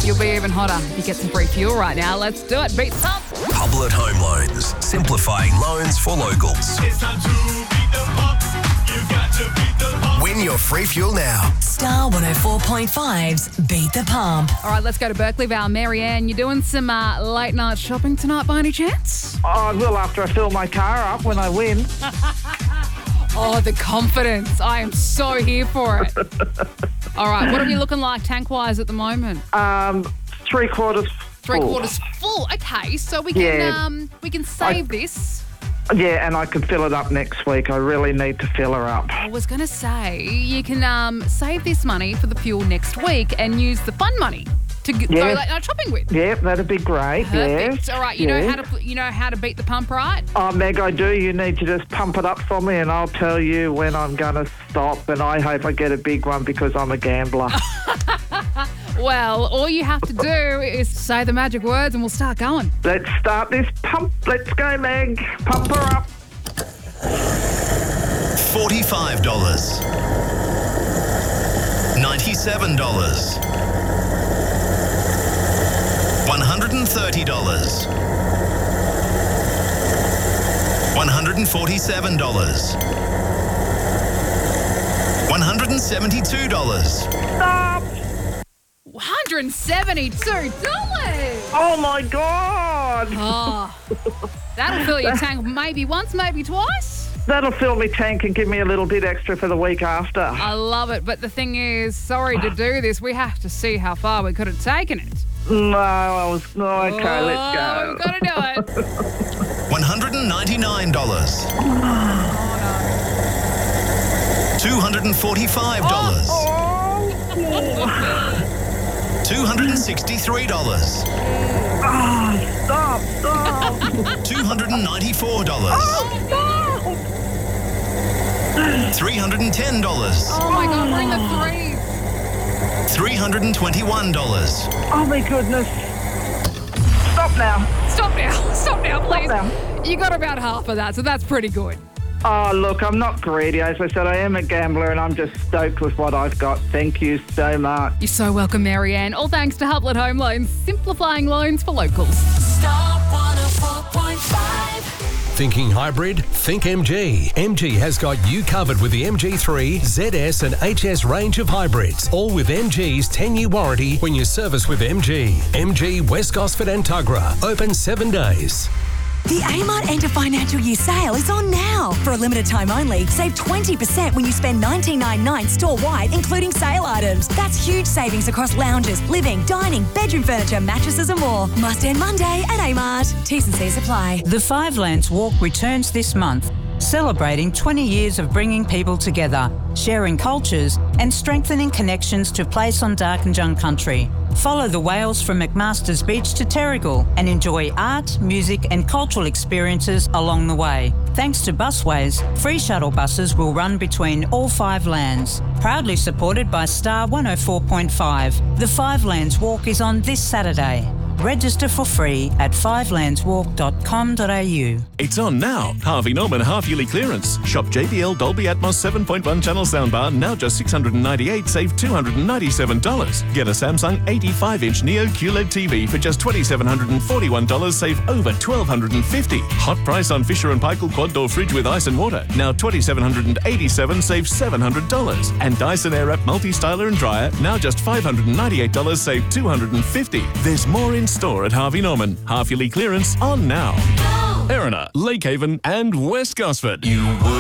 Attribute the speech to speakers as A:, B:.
A: You'll be even hotter if you get some free fuel right now. Let's do it. Beat the pump.
B: Hublet Home Loans, simplifying loans for locals.
C: It's time to beat the pump. You've got to beat the pump.
B: Win your free fuel now.
D: Star 104.5's Beat the Pump.
A: All right, let's go to Berkeley Vale. Marianne, you doing some late night shopping tonight by any chance?
E: Oh, I will after I fill my car up when I win.
A: Oh, the confidence. I am so here for it. All right, what are we looking like tank-wise at the moment?
E: 3/4
A: Three-quarters full. Okay, so we can save this.
E: Yeah, and I can fill it up next week. I really need to fill her up.
A: I was going to say, you can save this money for the fuel next week and use the fun money to go late night shopping with.
E: Yep, that'd be great.
A: Perfect.
E: Yes.
A: All right, you know how to beat the pump, right?
E: Oh, Meg, I do. You need to just pump it up for me and I'll tell you when I'm going to stop, and I hope I get a big one because I'm a gambler.
A: Well, all you have to do is say the magic words and we'll start going.
E: Let's start this pump. Let's go, Meg. Pump her up.
B: $45. $97. $130. $147. $172.
E: Stop.
A: $172.
E: Oh, my God.
A: Oh, that'll fill your tank maybe once, maybe twice.
E: That'll fill me tank and give me a little bit extra for the week after.
A: I love it, but the thing is, sorry to do this, we have to see how far we could have taken it.
E: No, let's go.
A: We've got to do it.
B: $199. $245. $263.
E: Stop.
B: $294. $310.
A: Oh my God, bring the threes.
B: $321.
E: Oh, my goodness. Stop now.
A: Stop now, please.
E: now.
A: You got about half of that, so that's pretty good.
E: Oh, look, I'm not greedy. As I said, I am a gambler and I'm just stoked with what I've got. Thank you so much.
A: You're so welcome, Marianne. All thanks to Hublet Home Loans, simplifying loans for locals.
D: Star 104.5.
F: Thinking hybrid? Think MG. MG has got you covered with the MG3, ZS and HS range of hybrids, all with MG's 10-year warranty when you service with MG. MG West Gosford and Tuggerah, open 7 days.
D: The Amart End of Financial Year sale is on now. For a limited time only, save 20% when you spend $19.99 store-wide, including sale items. That's huge savings across lounges, living, dining, bedroom furniture, mattresses and more. Must end Monday at Amart. T's and C's apply.
G: The Five Lands Walk returns this month, celebrating 20 years of bringing people together, sharing cultures and strengthening connections to place on Darkinjung country. Follow the whales from McMaster's Beach to Terrigal and enjoy art, music and cultural experiences along the way. Thanks to Busways, free shuttle buses will run between all five lands. Proudly supported by Star 104.5. The Five Lands Walk is on this Saturday. Register for free at fivelandswalk.com.au.
H: It's on now. Harvey Norman half-yearly clearance. Shop JBL Dolby Atmos 7.1 channel soundbar, now just $698, save $297. Get a Samsung 85-inch Neo QLED TV for just $2,741, save over $1,250. Hot price on Fisher & Paykel quad-door fridge with ice and water, now $2,787, save $700. And Dyson Airwrap multi-styler and dryer, now just $598, save $250. There's more in store at Harvey Norman. Half-yearly clearance on now. Erina, Lakehaven and West Gosford.